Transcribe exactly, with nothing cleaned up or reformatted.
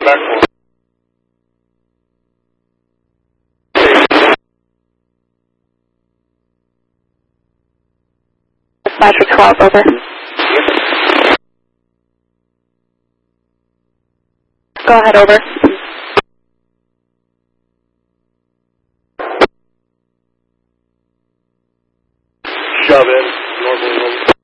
back for. five for twelve, over. Go ahead, over. Shove in, normally.